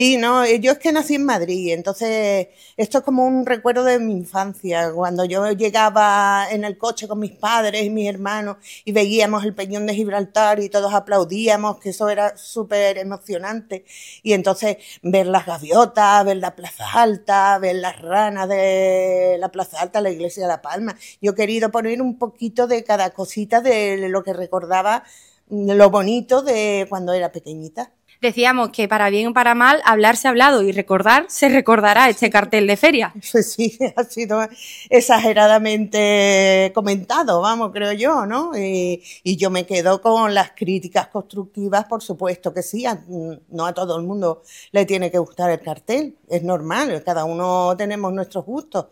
Sí, no, yo es que nací en Madrid, entonces esto es como un recuerdo de mi infancia, cuando yo llegaba en el coche con mis padres y mis hermanos y veíamos el Peñón de Gibraltar y todos aplaudíamos, que eso era súper emocionante. Y entonces ver las gaviotas, ver la Plaza Alta, ver las ranas de la Plaza Alta, la iglesia de La Palma. Yo he querido poner un poquito de cada cosita de lo que recordaba lo bonito de cuando era pequeñita. Decíamos que para bien o para mal, hablar se ha hablado y recordar se recordará este cartel de feria. Sí, ha sido exageradamente comentado, vamos, creo yo, ¿no? Y yo me quedo con las críticas constructivas, por supuesto que sí, no a todo el mundo le tiene que gustar el cartel, es normal, cada uno tenemos nuestros gustos,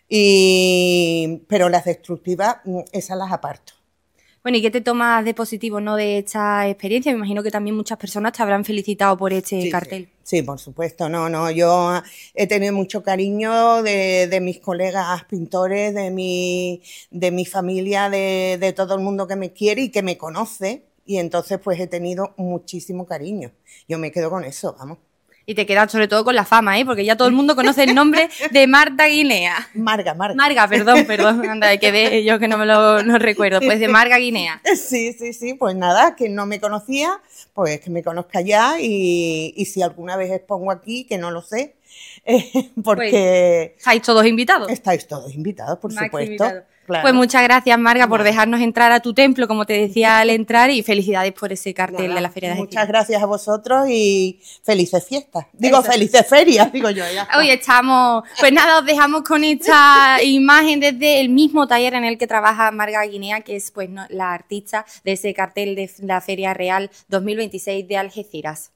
pero las destructivas, esas las aparto. Bueno, ¿y qué te tomas de positivo, no, de esta experiencia? Me imagino que también muchas personas te habrán felicitado por este cartel. Sí, por supuesto, no, yo he tenido mucho cariño de mis colegas pintores, de mi familia, de todo el mundo que me quiere y que me conoce, y entonces pues he tenido muchísimo cariño. Yo me quedo con eso, vamos. Y te quedas sobre todo con la fama, ¿eh? Porque ya todo el mundo conoce el nombre de Marta Guinea. Marga. Marga, perdón, anda, quedé yo que no me lo recuerdo, pues de Marga Guinea. Sí, pues nada, que no me conocía, pues que me conozca ya y si alguna vez expongo aquí, que no lo sé, porque... Pues, ¿estáis todos invitados? Estáis todos invitados, por supuesto. Invitado. Claro. Pues muchas gracias, Marga, por dejarnos entrar a tu templo, como te decía al entrar, y felicidades por ese cartel de la Feria de Algeciras. Muchas gracias a vosotros y felices fiestas. Digo, felices ferias, digo yo. Ya. Hoy estamos... Pues nada, os dejamos con esta imagen desde el mismo taller en el que trabaja Marga Guinea, que es pues la artista de ese cartel de la Feria Real 2026 de Algeciras.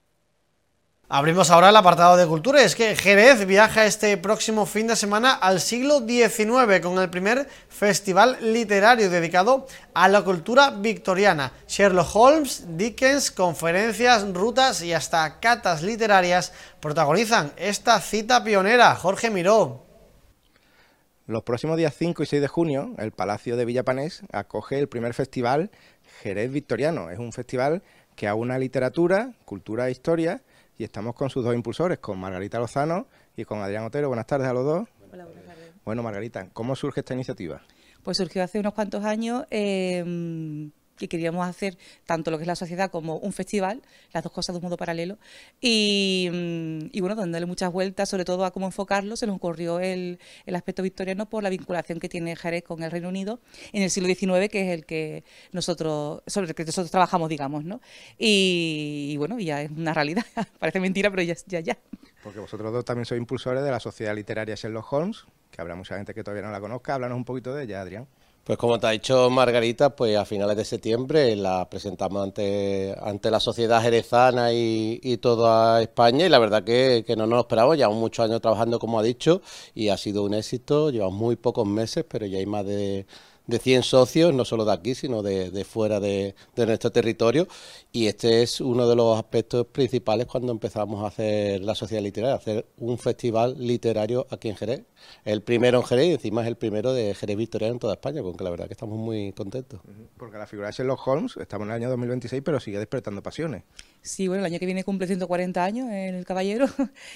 Abrimos ahora el apartado de cultura. Es que Jerez viaja este próximo fin de semana al siglo XIX con el primer festival literario dedicado a la cultura victoriana. Sherlock Holmes, Dickens, conferencias, rutas y hasta catas literarias protagonizan esta cita pionera. Jorge Miró. Los próximos días 5 y 6 de junio, el Palacio de Villapanés acoge el primer festival Jerez Victoriano. Es un festival que aúna literatura, cultura e historia, y estamos con sus dos impulsores, con Margarita Lozano y con Adrián Otero. Buenas tardes a los dos. Hola, buenas tardes. Bueno, Margarita, ¿cómo surge esta iniciativa? Pues surgió hace unos cuantos años que queríamos hacer tanto lo que es la sociedad como un festival, las dos cosas de un modo paralelo, y bueno, dándole muchas vueltas, sobre todo a cómo enfocarlo, se nos ocurrió el aspecto victoriano por la vinculación que tiene Jerez con el Reino Unido en el siglo XIX, que es el que sobre el que nosotros trabajamos, digamos, ¿no? Y bueno, ya es una realidad, parece mentira, pero ya. Porque vosotros dos también sois impulsores de la Sociedad Literaria Sherlock Holmes, que habrá mucha gente que todavía no la conozca. Háblanos un poquito de ella, Adrián. Pues como te ha dicho Margarita, pues a finales de septiembre la presentamos ante la sociedad jerezana y toda España, y la verdad que no nos lo esperábamos. Llevamos muchos años trabajando, como ha dicho, y ha sido un éxito. Llevamos muy pocos meses, pero ya hay más de 100 socios, no solo de aquí, sino de fuera de nuestro territorio, y este es uno de los aspectos principales cuando empezamos a hacer la sociedad literaria, hacer un festival literario aquí en Jerez. El primero en Jerez y encima es el primero de Jerez Victoriano en toda España, con que la verdad que estamos muy contentos. Porque la figura de Sherlock Holmes, estamos en el año 2026, pero sigue despertando pasiones. Sí, bueno, el año que viene cumple 140 años el caballero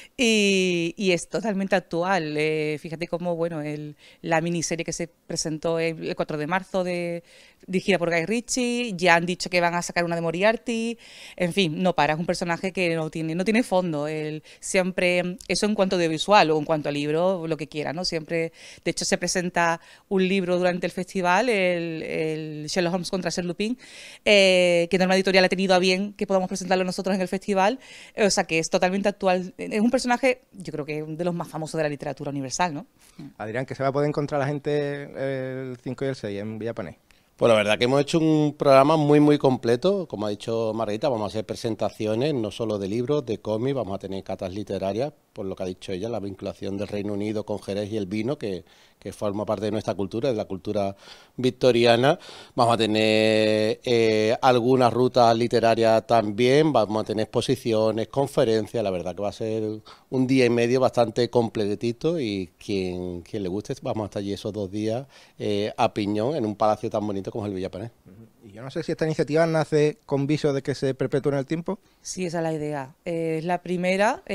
y es totalmente actual. Fíjate cómo, bueno, la miniserie que se presentó el 4 de marzo dirigida por Guy Ritchie, ya han dicho que van a sacar una de Moriarty, en fin, no para, es un personaje que no tiene fondo. Siempre, eso en cuanto de visual o en cuanto a libro, lo que quiera, ¿no? Siempre, de hecho, se presenta un libro durante el festival, el Sherlock Holmes contra Sir Lupin, que Norma Editorial ha tenido a bien que podamos presentarlo nosotros en el festival, o sea que es totalmente actual. Es un personaje, yo creo que de los más famosos de la literatura universal, ¿no? Adrián, ¿qué se va a poder encontrar la gente el 5 y el 6 en Villapanés? Pues la verdad que hemos hecho un programa muy completo, como ha dicho Margarita. Vamos a hacer presentaciones no solo de libros, de cómics, vamos a tener catas literarias, por lo que ha dicho ella, la vinculación del Reino Unido con Jerez y el vino, que forma parte de nuestra cultura, de la cultura victoriana. Vamos a tener algunas rutas literarias también, vamos a tener exposiciones, conferencias. La verdad que va a ser un día y medio bastante completito, y quien le guste, vamos a estar allí esos 2 días a piñón en un palacio tan bonito como es el Villapanés. Y yo no sé si esta iniciativa nace con viso de que se perpetúe en el tiempo. Sí, esa es la idea. Es la primera